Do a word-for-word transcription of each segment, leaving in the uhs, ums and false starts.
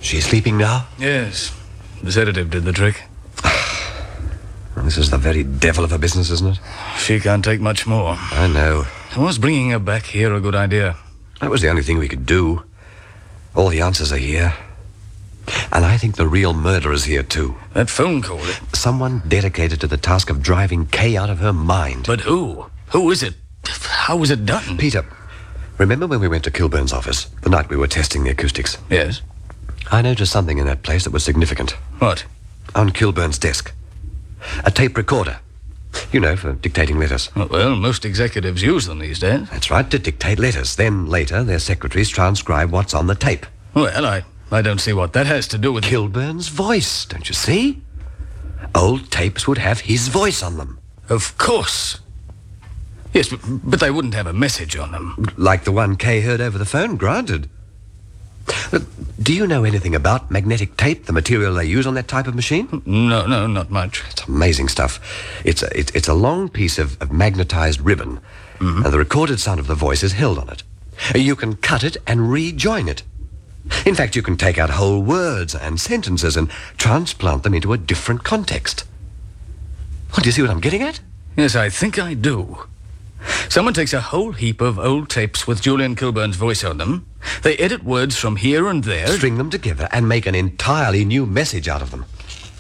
She's sleeping now? Yes. The sedative did the trick. This is the very devil of a business, isn't it? She can't take much more. I know. Was bringing her back here a good idea? That was the only thing we could do. All the answers are here. And I think the real murderer's here, too. That phone call... Someone dedicated to the task of driving Kay out of her mind. But who? Who is it? How was it done? Peter, remember when we went to Kilburn's office, the night we were testing the acoustics? Yes. I noticed something in that place that was significant. What? On Kilburn's desk. A tape recorder. You know, for dictating letters. Well, most executives use them these days. That's right, to dictate letters. Then, later, their secretaries transcribe what's on the tape. Well, I, I don't see what that has to do with... Kilburn's voice, don't you see? Old tapes would have his voice on them. Of course. Yes, but, but they wouldn't have a message on them. Like the one Kay heard over the phone, granted. Look, do you know anything about magnetic tape, the material they use on that type of machine? No, no, not much. It's amazing stuff. It's a, it, it's a long piece of, of magnetized ribbon, mm-hmm. and the recorded sound of the voice is held on it. You can cut it and rejoin it. In fact, you can take out whole words and sentences and transplant them into a different context. Oh, do you see what I'm getting at? Yes, I think I do. Someone takes a whole heap of old tapes with Julian Kilburn's voice on them. They edit words from here and there. String them together and make an entirely new message out of them.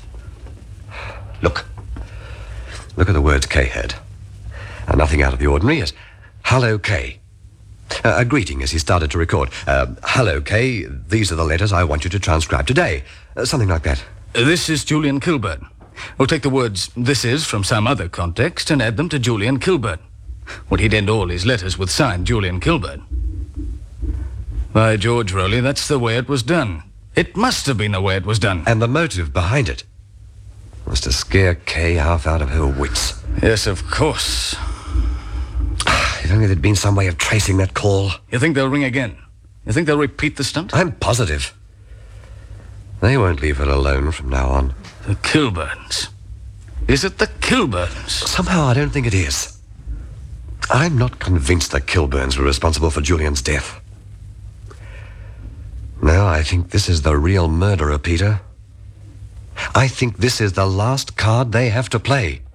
Look. Look at the words Kay had. Uh, nothing out of the ordinary. Yes. Hello, Kay. Uh, a greeting as he started to record. Uh, Hello, Kay. These are the letters I want you to transcribe today. Uh, something like that. This is Julian Kilburn. We'll take the words "this is" from some other context and add them to Julian Kilburn. Well, he'd end all his letters with signed Julian Kilburn. By George, Rowley, that's the way it was done. It must have been the way it was done. And the motive behind it was to scare Kay half out of her wits. Yes, of course. If only there'd been some way of tracing that call. You think they'll ring again? You think they'll repeat the stunt? I'm positive. They won't leave her alone from now on. The Kilburns. Is it the Kilburns? Somehow I don't think it is. I'm not convinced the Kilburns were responsible for Julian's death. No, I think this is the real murderer, Peter. I think this is the last card they have to play.